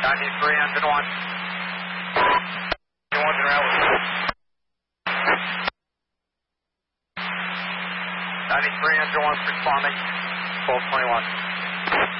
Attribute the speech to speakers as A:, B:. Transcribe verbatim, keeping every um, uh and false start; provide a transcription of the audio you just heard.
A: ninety-three, engine one. Engine one's in railway. ninety-three, engine one's responding. twelve twenty-one.